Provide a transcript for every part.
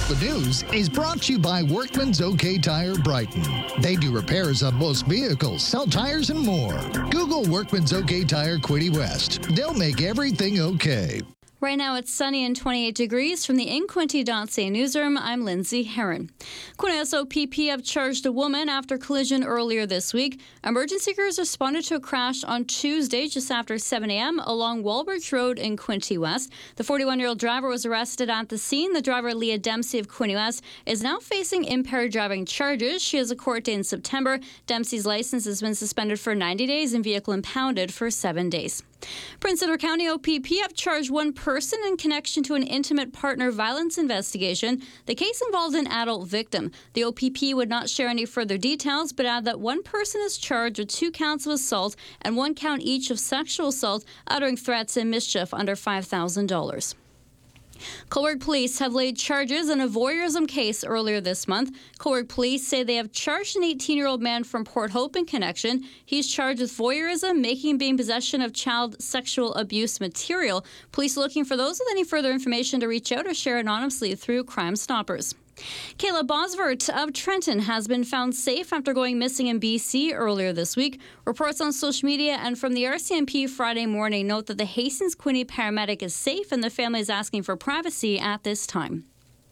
The News is brought to you by Workman's OK Tire Brighton. They do repairs on most vehicles, sell tires, and more. Google Workman's OK Tire Quinte West. They'll make everything okay. Right now it's sunny and 28 degrees. From the InQuinte.ca newsroom, I'm Lindsay Herron. Quinte OPP have charged a woman after collision earlier this week. Emergency crews responded to a crash on Tuesday just after 7 a.m. along Walbridge Road in Quinte West. The 41-year-old driver was arrested at the scene. The driver, Leah Dempsey of Quinte West, is now facing impaired driving charges. She has a court date in September. Dempsey's license has been suspended for 90 days and vehicle impounded for 7 days. Prince Edward County OPP have charged one person in connection to an intimate partner violence investigation. The case involved an adult victim. The OPP would not share any further details, but add that one person is charged with 2 counts of assault and 1 count each of sexual assault, uttering threats and mischief under $5,000. Cobourg police have laid charges in a voyeurism case earlier this month. Cobourg police say they have charged an 18-year-old man from Port Hope in connection. He's charged with voyeurism, making and being possession of child sexual abuse material. Police are looking for those with any further information to reach out or share anonymously through Crime Stoppers. Kayla Bosworth of Trenton has been found safe after going missing in BC earlier this week. Reports on social media and from the RCMP Friday morning note that the Hastings Quinte paramedic is safe and the family is asking for privacy at this time.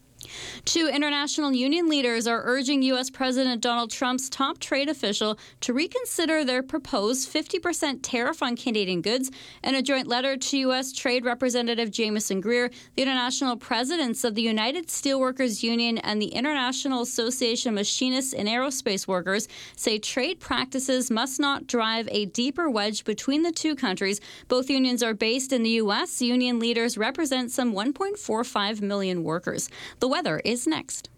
2 international union leaders are urging U.S. President Donald Trump's top trade official to reconsider their proposed 50% tariff on Canadian goods. In a joint letter to U.S. Trade Representative Jameson Greer, the international presidents of the United Steelworkers Union and the International Association of Machinists and Aerospace Workers say trade practices must not drive a deeper wedge between the 2 countries. Both unions are based in the U.S. Union leaders represent some 1.45 million workers. The weather is next.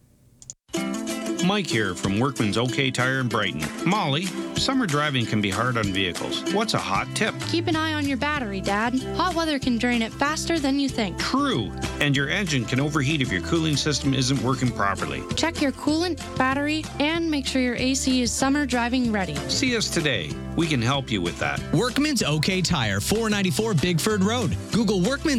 Mike here from Workman's OK Tire in Brighton. Molly, summer driving can be hard on vehicles. What's a hot tip? Keep an eye on your battery, Dad. Hot weather can drain it faster than you think. True. And your engine can overheat if your cooling system isn't working properly. Check your coolant, battery, and make sure your AC is summer driving ready. See us today. We can help you with that. Workman's OK Tire, 494 Bigford Road. Google Workman's